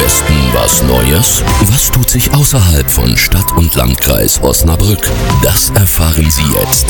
Westen was Neues? Was tut sich außerhalb von Stadt und Landkreis Osnabrück? Das erfahren Sie jetzt.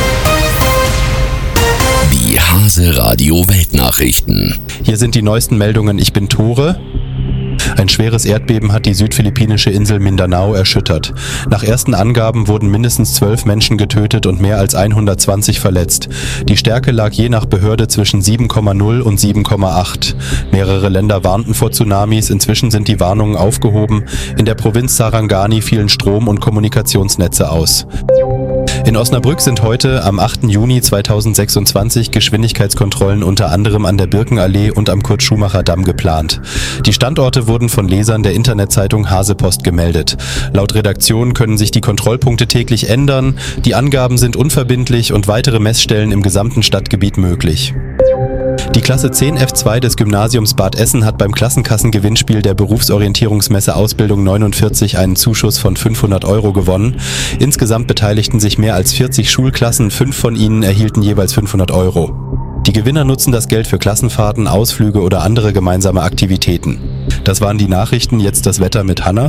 Die Hase Radio Weltnachrichten. Hier sind die neuesten Meldungen. Ich bin Tore. Ein schweres Erdbeben hat die südphilippinische Insel Mindanao erschüttert. Nach ersten Angaben wurden mindestens 12 Menschen getötet und mehr als 120 verletzt. Die Stärke lag je nach Behörde zwischen 7,0 und 7,8. Mehrere Länder warnten vor Tsunamis, inzwischen sind die Warnungen aufgehoben. In der Provinz Sarangani fielen Strom- und Kommunikationsnetze aus. In Osnabrück sind heute, am 8. Juni 2026, Geschwindigkeitskontrollen unter anderem an der Birkenallee und am Kurt-Schumacher-Damm geplant. Die Standorte wurden von Lesern der Internetzeitung Hasepost gemeldet. Laut Redaktion können sich die Kontrollpunkte täglich ändern, die Angaben sind unverbindlich und weitere Messstellen im gesamten Stadtgebiet möglich. Die Klasse 10 F2 des Gymnasiums Bad Essen hat beim Klassenkassengewinnspiel der Berufsorientierungsmesse Ausbildung 49 einen Zuschuss von 500 € gewonnen. Insgesamt beteiligten sich mehr als 40 Schulklassen, 5 von ihnen erhielten jeweils 500 €. Die Gewinner nutzen das Geld für Klassenfahrten, Ausflüge oder andere gemeinsame Aktivitäten. Das waren die Nachrichten, jetzt das Wetter mit Hanna.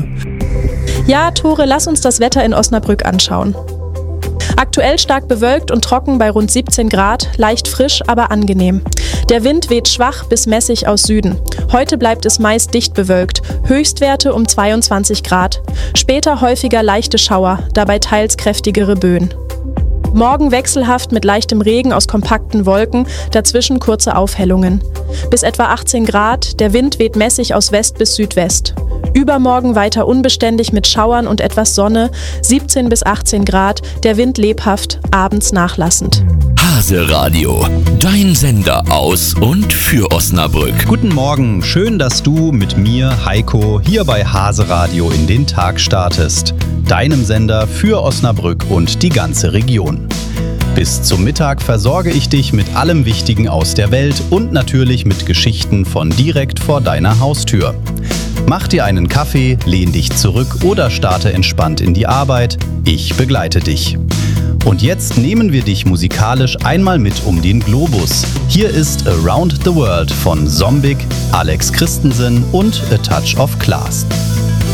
Ja, Tore, lass uns das Wetter in Osnabrück anschauen. Aktuell stark bewölkt und trocken bei rund 17 Grad, leicht frisch, aber angenehm. Der Wind weht schwach bis mäßig aus Süden. Heute bleibt es meist dicht bewölkt, Höchstwerte um 22 Grad. Später häufiger leichte Schauer, dabei teils kräftigere Böen. Morgen wechselhaft mit leichtem Regen aus kompakten Wolken, dazwischen kurze Aufhellungen. Bis etwa 18 Grad, der Wind weht mäßig aus West bis Südwest. Übermorgen weiter unbeständig mit Schauern und etwas Sonne, 17 bis 18 Grad, der Wind lebhaft, abends nachlassend. Hase Radio, dein Sender aus und für Osnabrück. Guten Morgen, schön, dass du mit mir, Heiko, hier bei Hase Radio in den Tag startest. Deinem Sender für Osnabrück und die ganze Region. Bis zum Mittag versorge ich dich mit allem Wichtigen aus der Welt und natürlich mit Geschichten von direkt vor deiner Haustür. Mach dir einen Kaffee, lehn dich zurück oder starte entspannt in die Arbeit. Ich begleite dich. Und jetzt nehmen wir dich musikalisch einmal mit um den Globus. Hier ist Around the World von Zombig, Alex Christensen und A Touch of Class.